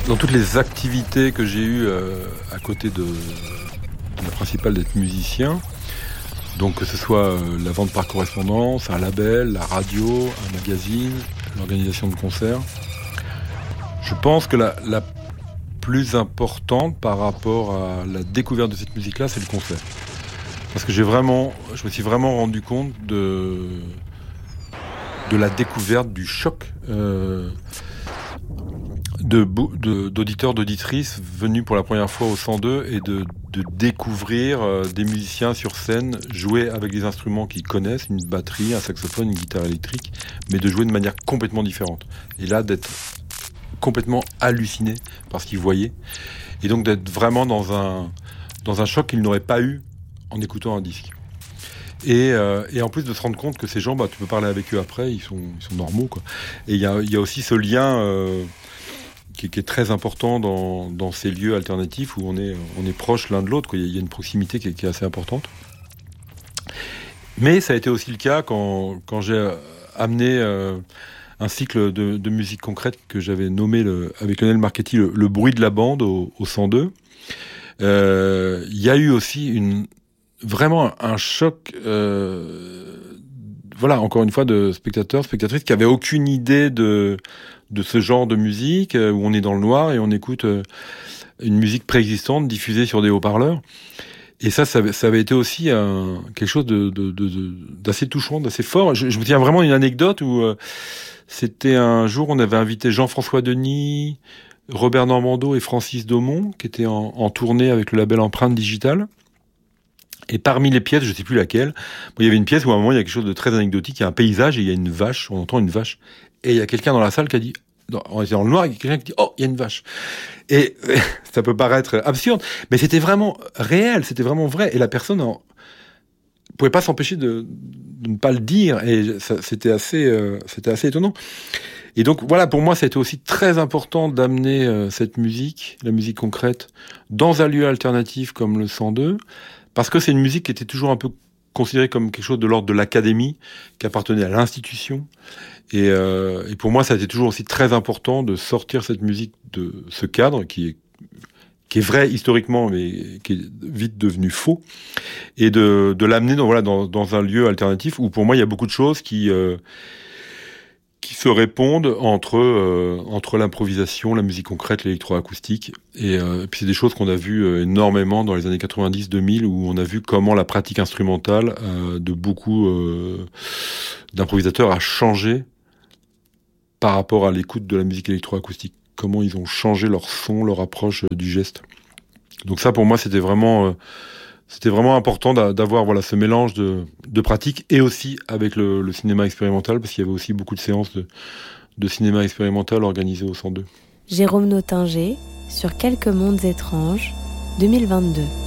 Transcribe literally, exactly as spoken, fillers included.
Dans toutes les activités que j'ai eues euh, à côté de, de la principale d'être musicien, donc que ce soit euh, la vente par correspondance, un label, la radio, un magazine, l'organisation de concerts, je pense que la, la plus importante par rapport à la découverte de cette musique-là, c'est le concert. Parce que j'ai vraiment, je me suis vraiment rendu compte de, de la découverte, du choc euh, de, de, d'auditeurs, d'auditrices venus pour la première fois au cent deux et de, de découvrir euh, des musiciens sur scène jouer avec des instruments qu'ils connaissent, une batterie, un saxophone, une guitare électrique, mais de jouer de manière complètement différente. Et là, d'être complètement halluciné par ce qu'ils voyaient. Et donc d'être vraiment dans un, dans un choc qu'ils n'auraient pas eu en écoutant un disque. Et, euh, et en plus de se rendre compte que ces gens, bah, tu peux parler avec eux après, ils sont, ils sont normaux, quoi. Et il y a, y a aussi ce lien euh, qui, qui est très important dans, dans ces lieux alternatifs où on est, on est proche l'un de l'autre, quoi. Il y a une proximité qui est, qui est assez importante. Mais ça a été aussi le cas quand, quand j'ai amené euh, un cycle de, de musique concrète que j'avais nommé le, avec Lionel Marchetti le, le bruit de la bande au, au cent deux. Euh, il y a eu aussi une vraiment un choc, euh, voilà, encore une fois, de spectateurs, spectatrices qui avaient aucune idée de de ce genre de musique euh, où on est dans le noir et on écoute euh, une musique préexistante diffusée sur des haut-parleurs. Et ça, ça, ça avait été aussi un, quelque chose de, de, de, de d'assez touchant, d'assez fort. Je, je me tiens vraiment une anecdote où euh, c'était un jour, on avait invité Jean-François Denis, Robert Normando et Francis Daumont, qui étaient en, en tournée avec le label Empreinte Digitale. Et parmi les pièces, je ne sais plus laquelle, bon, il y avait une pièce où à un moment, il y a quelque chose de très anecdotique, il y a un paysage et il y a une vache, on entend une vache. Et il y a quelqu'un dans la salle qui a dit, dans, on était dans le noir, il y a quelqu'un qui dit « Oh, il y a une vache !» Et ça peut paraître absurde, mais c'était vraiment réel, c'était vraiment vrai. Et la personne ne pouvait pas s'empêcher de, de ne pas le dire. Et ça, c'était, assez, euh, c'était assez étonnant. Et donc voilà, pour moi, c'était aussi très important d'amener euh, cette musique, la musique concrète, dans un lieu alternatif comme le cent deux, parce que c'est une musique qui était toujours un peu considérée comme quelque chose de l'ordre de l'académie, qui appartenait à l'institution. Et, euh, et pour moi, ça a été toujours aussi très important de sortir cette musique de ce cadre qui est, qui est vrai historiquement, mais qui est vite devenu faux, et de, de l'amener dans, voilà, dans, dans un lieu alternatif où pour moi, il y a beaucoup de choses qui... Euh, qui se répondent entre euh, entre l'improvisation, la musique concrète, l'électroacoustique. Et, euh, et puis c'est des choses qu'on a vues euh, énormément dans les années quatre-vingt-dix deux mille, où on a vu comment la pratique instrumentale euh, de beaucoup euh, d'improvisateurs a changé par rapport à l'écoute de la musique électroacoustique. Comment ils ont changé leur son, leur approche euh, du geste. Donc ça, pour moi, c'était vraiment... Euh, C'était vraiment important d'avoir voilà, ce mélange de, de pratiques et aussi avec le, le cinéma expérimental, parce qu'il y avait aussi beaucoup de séances de, de cinéma expérimental organisées au cent deux. Jérôme Nottinger, sur Quelques mondes étranges, deux mille vingt-deux.